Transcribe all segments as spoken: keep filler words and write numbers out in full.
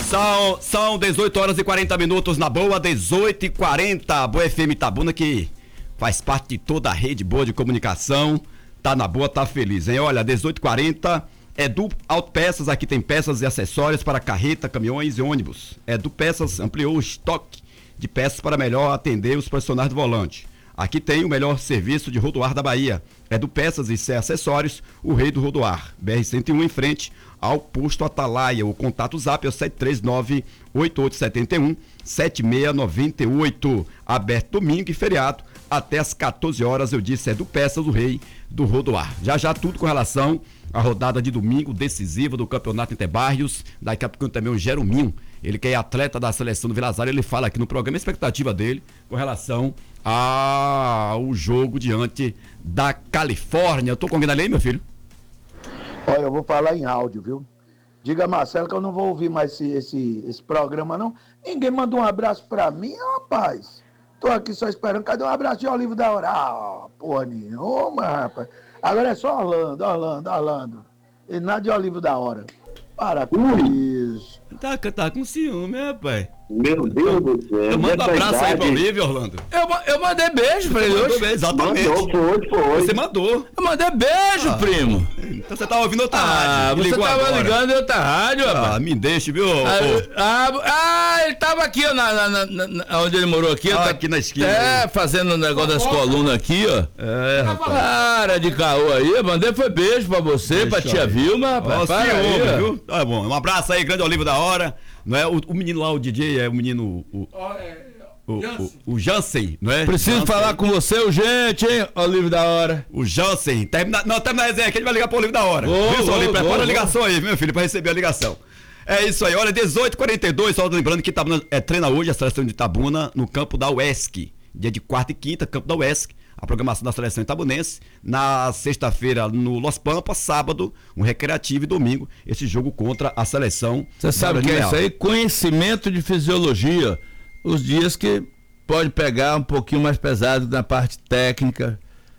São, são dezoito horas e quarenta minutos na boa, dezoito e quarenta. Boa F M Itabuna, que faz parte de toda a rede boa de comunicação. Tá na boa, tá feliz, hein? Olha, dezoito e quarenta é do Autopeças. Aqui tem peças e acessórios para carreta, caminhões e ônibus. É do Peças ampliou o estoque de peças para melhor atender os profissionais do volante. Aqui tem o melhor serviço de rodoar da Bahia. É do Peças e C Acessórios, o rei do rodoar. B R cento e um em frente ao posto Atalaia. O contato zap é o sete três nove, oito oito sete um, sete seis nove oito. Aberto domingo e feriado até as quatorze horas. Eu disse, é do Peças, o rei do rodoar. Já já tudo com relação à rodada de domingo decisiva do Campeonato Interbairros. Daqui a pouco também o Jerominho, ele que é atleta da seleção do Vila Zara, ele fala aqui no programa a expectativa dele com relação ao jogo diante da Califórnia. Eu tô com alguém ali, meu filho? Olha, eu vou falar em áudio, viu? Diga, Marcelo, que eu não vou ouvir mais esse, esse, esse programa, não. Ninguém mandou um abraço pra mim, rapaz. Tô aqui só esperando. Cadê um abraço de Olivo da Hora? Ah, porra nenhuma, rapaz. Agora é só Orlando, Orlando, Orlando. E nada de Olivo da Hora. Para com isso. Tá, tá com ciúme, rapaz. Meu Deus do céu. Eu mando um abraço aí pro Olívio, Orlando. Eu, eu mandei beijo pra ele hoje. Beijo, exatamente. Mandou, foi, foi. Você mandou. Eu mandei beijo, Ah, primo. Então você tá ouvindo outra Ah, rádio. você Ligou tava agora. ligando em outra rádio, rapaz. Ah, me deixe, viu? Ah, ô. ah, ah, ele tava aqui, ó, na, na, na, na- onde ele morou aqui. Ah, tá- aqui na esquina. É, fazendo o negócio das colunas aqui, ó. É, rapaz. Para de caô aí, eu mandei foi beijo pra você, pra Deixa tia aí. Vilma, rapaz. Ó, Para se aí, ouve, ó. viu? Tá bom. Um abraço aí, grande Olivo da Hora. Não é? O, o menino lá, o D J, é o menino. O, o, o, o Jansen, não é? Preciso Jansen. falar com você urgente, hein, Olívio da Hora. O Jansen. Termina, não, termina a resenha aqui, a gente vai ligar pro Olivo da Hora. Ô, Viu, seu ô, Olivo? Prepara ô, a ô. ligação aí, meu filho, pra receber a ligação. É isso aí, olha, dezoito e quarenta e dois, só lembrando que Itabuna é, treina hoje a seleção de Itabuna no campo da U E S C. Dia de quarta e quinta, campo da U E S C. A programação da seleção itabunense. Na sexta-feira, no Los Pampas, sábado, um recreativo e domingo, esse jogo contra a seleção. Você sabe o que é isso aí? Conhecimento de fisiologia. Os dias que pode pegar um pouquinho mais pesado na parte técnica,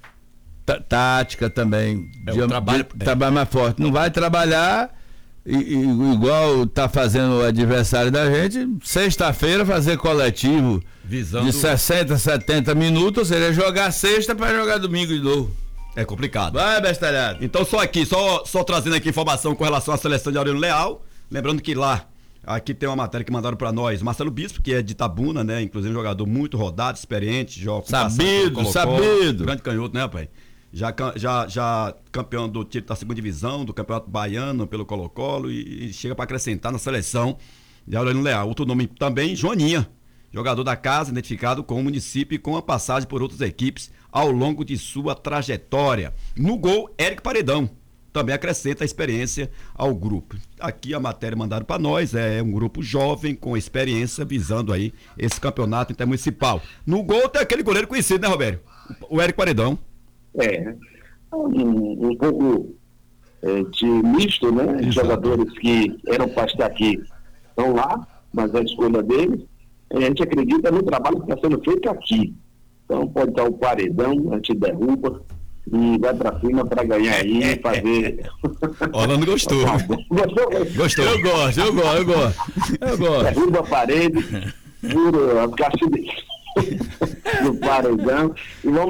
tá- tática também. É, o de, trabalho- de, trabalho mais forte. Não vai trabalhar i- i- igual tá fazendo o adversário da gente. Sexta-feira fazer coletivo Visando... de sessenta, setenta minutos, seria jogar sexta para jogar domingo de novo. É complicado. Vai, bestalhado. Então, só aqui, só, só trazendo aqui informação com relação à seleção de Aurélio Leal. Lembrando que lá, aqui tem uma matéria que mandaram pra nós, Marcelo Bispo, que é de Itabuna, né? Inclusive um jogador muito rodado, experiente, joga com passagem Sabido, pelo Colo-Colo, sabido. grande canhoto, né, rapaz? Já, cam- já, já campeão do título da segunda divisão, do Campeonato Baiano pelo Colo-Colo e, e chega para acrescentar na seleção de Aurélio Leal. Outro nome também, Joaninha, jogador da casa, identificado com o município e com a passagem por outras equipes ao longo de sua trajetória. No gol, Érico Paredão. Também acrescenta a experiência ao grupo. Aqui a matéria mandaram para nós, é um grupo jovem com experiência visando aí esse campeonato intermunicipal. No gol tem aquele goleiro conhecido, né, Roberto? O Érico Paredão. É, um, um pouco é, de misto, né? Exato. Jogadores que eram para estar aqui estão lá, mas é a escolha deles. A gente acredita no trabalho que está sendo feito aqui. Então pode estar o paredão, a gente derruba e vai para cima para ganhar aí e fazer. Orlando gostou. Gostou? Gostou. Eu gosto, eu gosto, eu gosto. Eu gosto. Derruba a parede, pura a caixa de... do paredão e vamos